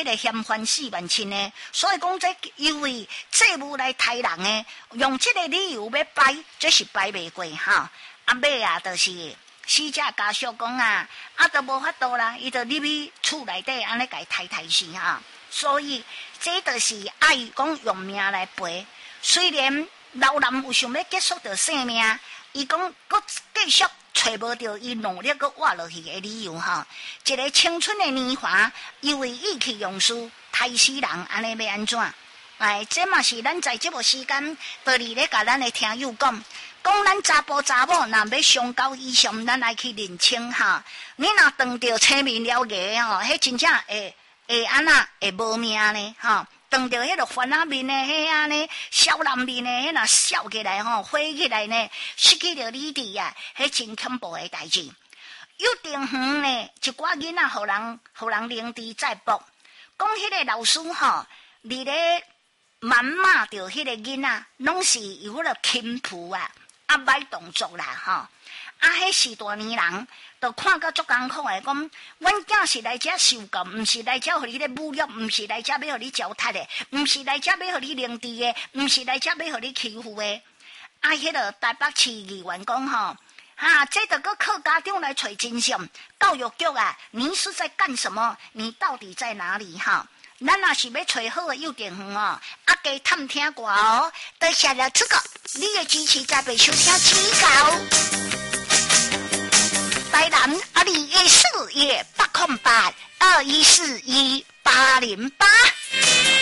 迄个嫌烦4万亲的，所以讲这因为债务来杀人的，用这个理由要摆，这是摆袂过哈。尾啊，就是死者家属讲啊，都无法度啦，伊就入去厝内底安尼甲伊抬死哈。所以这就是爱讲用命来赔。虽然老人有想要结束着生命，伊讲佫继续找无到伊努力佫活落去的理由哈。一个青春的年华，因为意气用事，杀死人，安尼要安怎？哎，这嘛是咱在这个时间，道理咧甲咱的听友讲，咱查甫查某若要上高以上，咱来去认清哈。你若当着青面了牙吼，迄真正会安那会无命呢吼。当着迄个烦恼面的迄安尼笑脸面的迄若笑起来吼，火起来呢，失去着理智啊，迄真恐怖的代志。有定远呢，一寡囡仔互人凌迟在搏，讲迄个老师吼，伫咧谩骂着迄个囡仔，拢是有迄个轻浮啊，歹动作啦吼。迄时大年人，就看到足艰苦的，讲，阮囝是来遮受教，毋是来遮互你咧侮辱，毋是来遮要互你糟蹋的，毋是来遮要互你凌迟的，毋是来遮要互你欺负的。迄个台北市议员讲吼，这个个靠家长来找真相。教育局啊，你是在干什么？你到底在哪里哈？咱若是要找好的幼稚园哦，加探听歌哦。多谢了这个你的支持，再被收听指教。台南214-808-2141-808。